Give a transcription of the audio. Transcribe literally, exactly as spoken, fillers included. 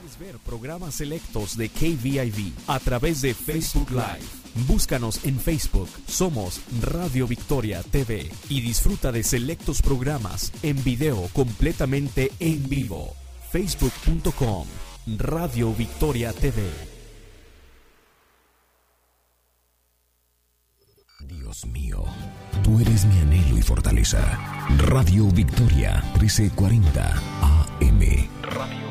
Puedes ver programas selectos de K V I V a través de Facebook Live. Búscanos en Facebook, somos Radio Victoria T V y disfruta de selectos programas en video completamente en vivo. facebook punto com Radio Victoria T V. Dios mío, tú eres mi anhelo y fortaleza. Radio Victoria trece cuarenta A M. Radio